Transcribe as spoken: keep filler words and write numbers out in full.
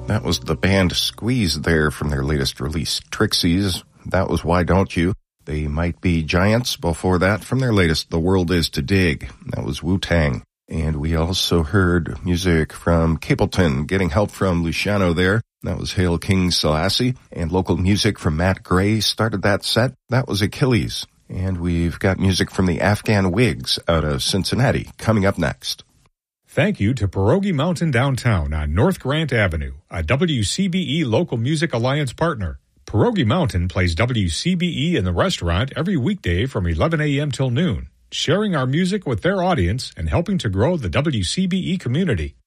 That was the band Squeeze there from their latest release, Trixies. That was Why Don't You? They Might Be Giants before that from their latest, The World Is to Dig. That was Wu-Tang. And we also heard music from Capleton, Getting Help from Luciano there. That was Hail King Selassie. And local music from Matt Gray started that set. That was Achilles. And we've got music from the Afghan Wigs out of Cincinnati coming up next. Thank you to Pierogi Mountain Downtown on North Grant Avenue, a W C B E Local Music Alliance partner. Pierogi Mountain plays W C B E in the restaurant every weekday from eleven a.m. till noon, sharing our music with their audience and helping to grow the W C B E community.